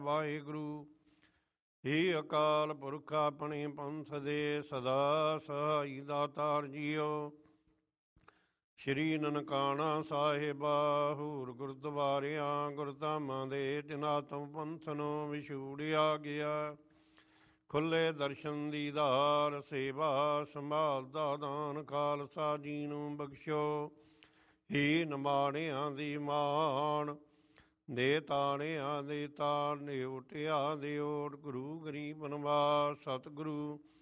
ਵਾਹਿਗੁਰੂ। ਹੇ ਅਕਾਲ ਪੁਰਖ ਆਪਣੇ ਪੰਥ ਦੇ ਸਦਾ ਸਹਾਈ ਦਾਤਾਰ ਜੀਓ। ਸ਼੍ਰੀ ਨਨਕਾਣਾ ਸਾਹਿਬਾ ਹੂਰ ਗੁਰਦੁਆਰਿਆਂ ਗੁਰਧਾਮਾਂ ਦੇ ਜਨਾਤਮ ਪੰਥਨੋਂ ਵਿਛੂੜਿਆ ਗਿਆ। ਖੁੱਲੇ ਦਰਸ਼ਨ ਦੀਦਾਰ ਸੇਵਾ ਸੰਭਾਲ ਦਾ ਦਾਨ ਖਾਲਸਾ ਜੀ ਨੂੰ ਬਖਸ਼ੋ। ਹੀ ਨਿਮਾਣਿਆਂ ਦੀ ਮਾਣ ਦੇ ਤਾਣਿਆਂ ਦੇ ਤਾਣ ਓਟਿਆਂ ਦੇ ਓਟ ਗੁਰੂ ਗਰੀਬ ਨਿਵਾਸ ਸਤਿਗੁਰੂ